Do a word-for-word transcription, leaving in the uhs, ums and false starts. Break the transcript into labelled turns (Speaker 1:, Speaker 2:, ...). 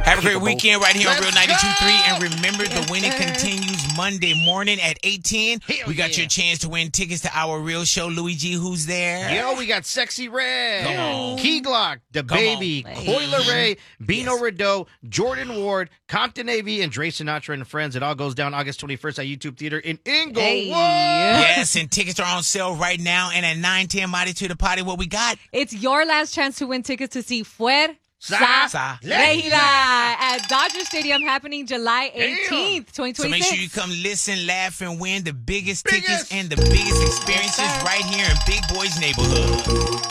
Speaker 1: Have a great
Speaker 2: Capable.
Speaker 1: weekend right here on
Speaker 2: Let's
Speaker 1: Real ninety-two point three.
Speaker 2: go!
Speaker 1: And remember, the winning continues Monday morning at eight ten.
Speaker 2: Hell
Speaker 1: We got
Speaker 2: yeah.
Speaker 1: your chance to win tickets to our real show. Louis G, who's there?
Speaker 2: Yo, we got Sexy Red,
Speaker 1: Come on.
Speaker 2: Key Glock, The
Speaker 1: Come
Speaker 2: Baby,
Speaker 1: on.
Speaker 2: Coiler Ray, Bino
Speaker 1: Yes.
Speaker 2: Rideau, Jordan Ward, Compton A V, and Dre Sinatra and Friends. It all goes down August twenty-first at YouTube Theater in Inglewood.
Speaker 3: Hey.
Speaker 1: Yes, and tickets are on sale right now. And at nine ten, Mighty to the Party, what we got?
Speaker 3: It's your last chance to win tickets to see Fuer
Speaker 2: Sa-
Speaker 3: Sa
Speaker 1: Regida.
Speaker 3: Regida at Dodger Stadium happening July eighteenth, twenty
Speaker 1: So
Speaker 3: twenty-six.
Speaker 1: make sure you come listen, laugh, and win the biggest,
Speaker 2: Biggest.
Speaker 1: tickets and the biggest experiences right here in Big Boys Neighborhood.